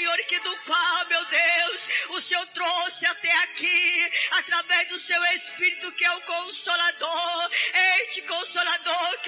Senhor, que do qual, meu Deus, o Senhor trouxe até aqui, através do seu Espírito, que é o Consolador, este Consolador que